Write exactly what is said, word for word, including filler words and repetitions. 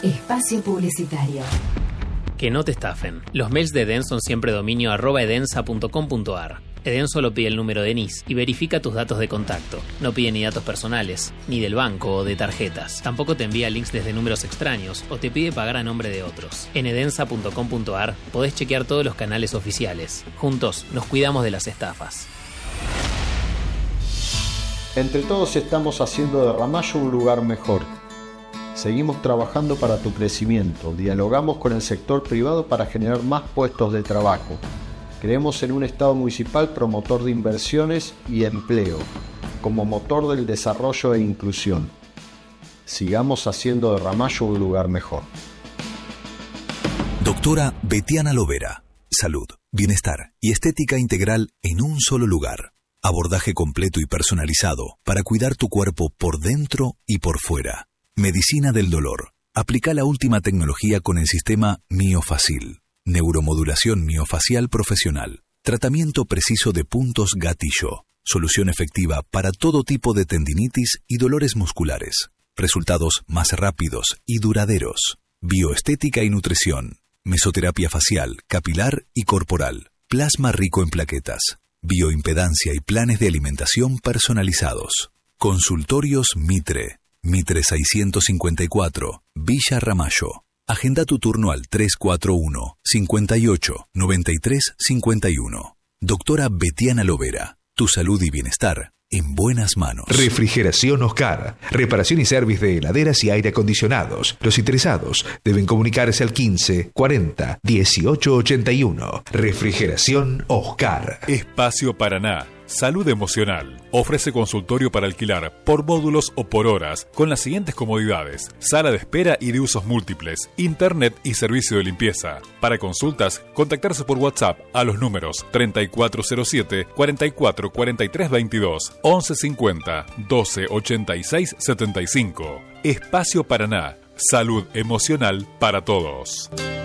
Espacio publicitario. Que no te estafen. Los mails de Eden son siempre dominio arroba edensa punto com punto ar. Eden solo pide el número de N I S y verifica tus datos de contacto. No pide ni datos personales, ni del banco o de tarjetas. Tampoco te envía links desde números extraños o te pide pagar a nombre de otros. En edensa punto com punto ar podés chequear todos los canales oficiales. Juntos nos cuidamos de las estafas. Entre todos estamos haciendo de Ramallo un lugar mejor. Seguimos trabajando para tu crecimiento. Dialogamos con el sector privado para generar más puestos de trabajo. Creemos en un Estado municipal promotor de inversiones y empleo, como motor del desarrollo e inclusión. Sigamos haciendo de Ramallo un lugar mejor. Doctora Betiana Lovera. Salud, bienestar y estética integral en un solo lugar. Abordaje completo y personalizado para cuidar tu cuerpo por dentro y por fuera. Medicina del dolor. Aplica la última tecnología con el sistema Miofacil. Neuromodulación miofacial profesional. Tratamiento preciso de puntos gatillo. Solución efectiva para todo tipo de tendinitis y dolores musculares. Resultados más rápidos y duraderos. Bioestética y nutrición. Mesoterapia facial, capilar y corporal. Plasma rico en plaquetas. Bioimpedancia y planes de alimentación personalizados. Consultorios Mitre. Mitre seiscientos cincuenta y cuatro, Villa Ramallo. Agenda tu turno al tres cuatro uno, cinco ocho, nueve tres cinco uno. Doctora Betiana Lovera. Tu salud y bienestar en buenas manos. Refrigeración Oscar. Reparación y servicio de heladeras y aire acondicionados. Los interesados deben comunicarse al quince cuarenta dieciocho ochenta y uno. Refrigeración Oscar. Espacio Paraná. Salud Emocional. Ofrece consultorio para alquilar por módulos o por horas con las siguientes comodidades: sala de espera y de usos múltiples, internet y servicio de limpieza. Para consultas, contactarse por WhatsApp a los números treinta y cuatro cero siete, cuarenta y cuatro cuarenta y tres veintidós, once cincuenta, doce ochenta y seis setenta y cinco. Espacio Paraná. Salud emocional para todos.